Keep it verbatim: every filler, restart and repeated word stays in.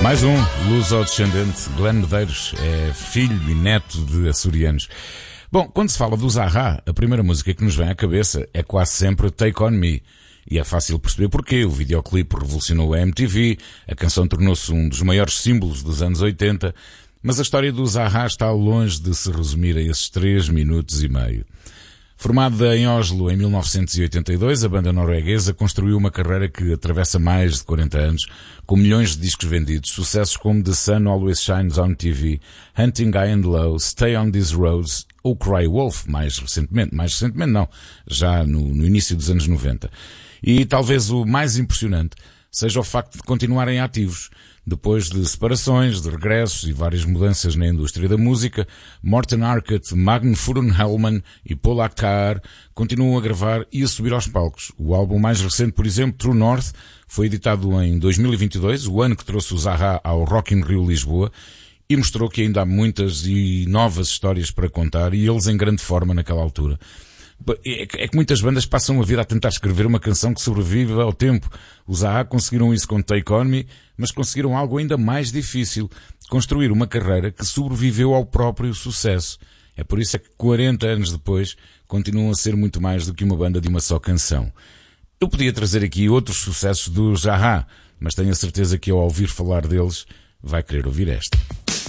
Mais um luso-descendente. Glenn Medeiros é filho e neto de açorianos. Bom, quando se fala dos A-ha, a primeira música que nos vem à cabeça é quase sempre Take On Me. E é fácil perceber porquê. O videoclipe revolucionou a M T V, a canção tornou-se um dos maiores símbolos dos anos oitenta, mas a história dos A-ha está longe de se resumir a esses três minutos e meio. Formada em Oslo em mil novecentos e oitenta e dois, a banda norueguesa construiu uma carreira que atravessa mais de quarenta anos, com milhões de discos vendidos, sucessos como The Sun Always Shines on T V, Hunting High and Low, Stay on These Roads ou Cry Wolf, mais recentemente, mais recentemente não, já no, no início dos anos noventa. E talvez o mais impressionante seja o facto de continuarem ativos. Depois de separações, de regressos e várias mudanças na indústria da música, Morten Harket, Magne Furuhjelmen e Paul Akhtar continuam a gravar e a subir aos palcos. O álbum mais recente, por exemplo, True North, foi editado em dois mil e vinte e dois, o ano que trouxe os A-ha ao Rock in Rio Lisboa, e mostrou que ainda há muitas e novas histórias para contar, e eles em grande forma naquela altura. É que muitas bandas passam a vida a tentar escrever uma canção que sobrevive ao tempo. Os A-ha conseguiram isso com Take On Me, mas conseguiram algo ainda mais difícil: construir uma carreira que sobreviveu ao próprio sucesso. É por isso é que quarenta anos depois continuam a ser muito mais do que uma banda de uma só canção. Eu podia trazer aqui outros sucessos dos A-ha, mas tenho a certeza que ao ouvir falar deles vai querer ouvir esta.